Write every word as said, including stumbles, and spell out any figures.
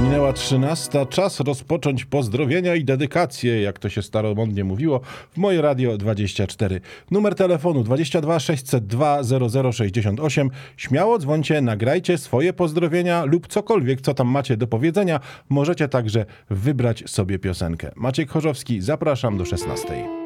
Minęła trzynasta, czas rozpocząć pozdrowienia i dedykacje, jak to się staromodnie mówiło, w Moje Radio dwadzieścia cztery. Numer telefonu dwadzieścia dwa sześćset dwa zero zero sześćdziesiąt osiem. Śmiało dzwońcie, nagrajcie swoje pozdrowienia lub cokolwiek, co tam macie do powiedzenia. Możecie także wybrać sobie piosenkę. Maciek Chorzowski, zapraszam do szesnastej.